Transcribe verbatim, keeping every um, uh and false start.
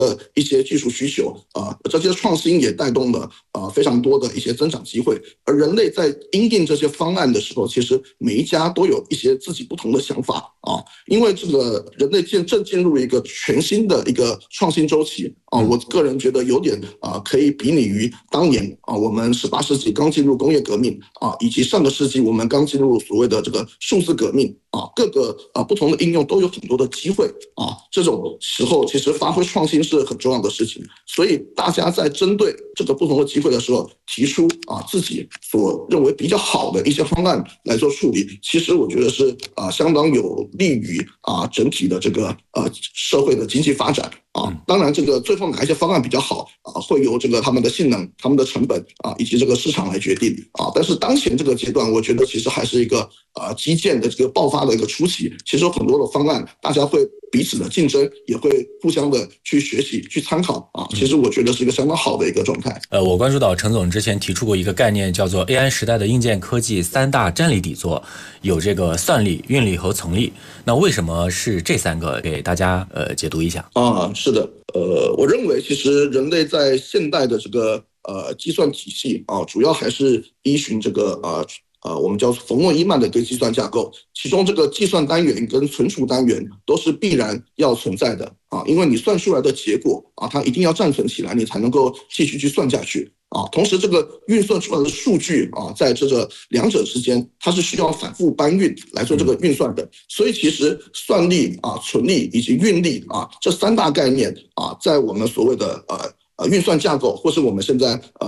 的一些技术需求啊，这些创新也带动了啊非常多的一些增长机会。而人类在因应这些方案的时候，其实每一家都有一些自己不同的想法啊，因为这个人类正正进入一个全新的一个创新周期啊，我个人觉得有点啊可以比拟于当年啊我们十八世纪刚进入工业革命啊，以及上个世纪我们刚进入所谓的这个数字革命啊，各个啊不同的应用都有很多的机会啊，这种时候其实发挥创新是很重要的事情，所以大家在针对这个不同的机会的时候，提出啊自己所认为比较好的一些方案来做处理，其实我觉得是啊相当有利于啊整体的这个呃社会的经济发展啊。当然，这个最后哪一些方案比较好啊，会由这个他们的性能、他们的成本啊以及这个市场来决定啊。但是当前这个阶段，我觉得其实还是一个啊基建的这个爆发的一个初期，其实有很多的方案，大家会彼此的竞争，也会互相的去学习、去参考啊。其实我觉得是一个相当好的一个状态。 呃，我关注到陈总之前提出过一个概念，叫做 A I 时代的硬件科技三大战力底座，有这个算力、运力和从力。那为什么是这三个？给大家呃解读一下。 啊，是的，呃，我认为其实人类在现代的这个呃计算体系啊，主要还是依循这个呃。呃，我们叫冯诺依曼的一个计算架构，其中这个计算单元跟存储单元都是必然要存在的啊，因为你算出来的结果啊，它一定要暂存起来，你才能够继续去算下去啊。同时，这个运算出来的数据啊，在这个两者之间，它是需要反复搬运来做这个运算的。所以，其实算力啊、存力以及运力啊这三大概念啊，在我们所谓的呃。呃，运算架构，或是我们现在呃